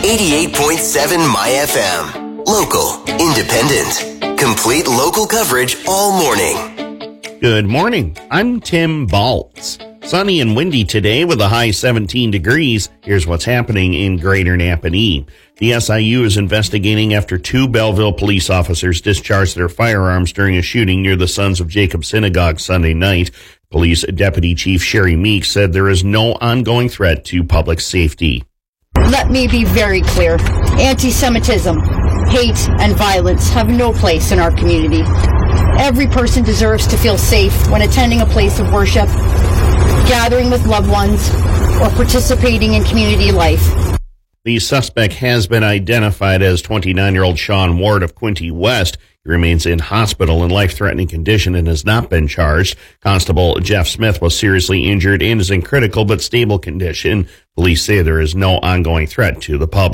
88.7 My FM. Local, independent, complete local coverage all morning. Good morning. I'm Tim Baltz. Sunny and windy today with a high 17 degrees. Here's what's happening in Greater Napanee. The SIU is investigating after 2 Belleville police officers discharged their firearms during a shooting near the Sons of Jacob Synagogue Sunday night. Police Deputy Chief Sherry Meeks said there is no ongoing threat to public safety. Let me be very clear. Anti-Semitism, hate, and violence have no place in our community. Every person deserves to feel safe when attending a place of worship, gathering with loved ones, or participating in community life. The suspect has been identified as 29-year-old Sean Ward of Quinte West. He remains in hospital in life-threatening condition and has not been charged. Constable Jeff Smith was seriously injured and is in critical but stable condition. Police say there is no ongoing threat to the public.